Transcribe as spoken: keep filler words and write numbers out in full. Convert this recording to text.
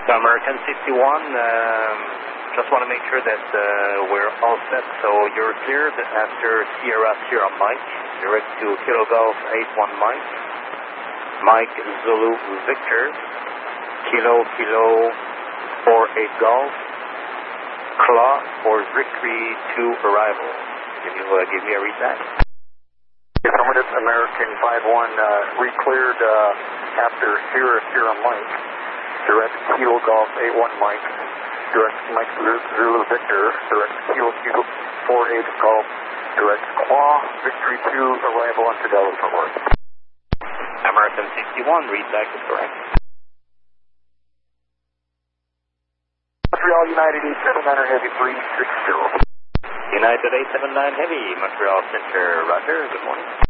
American sixty-one, um, just want to make sure that uh, we're all set. So you're cleared after Sierra Sierra Mike, direct to Kilo Golf eight one Mike, Mike Zulu Victor, Kilo Kilo four eight Golf, Claw for Victory two arrival. Can you uh, give me a read back? Affirmative, American five one, uh, re-cleared uh, after Sierra Sierra Mike, direct Kilo Golf eight one Mike, direct Mike Zulu Victor, direct Kilo Kilo four eight Golf, direct Claw Victory two arrival on Fidelis for work. American sixty-one, read back is correct. Montreal United eight seven nine Heavy three six zero. United eight seven nine Heavy, Montreal Center, roger, good morning.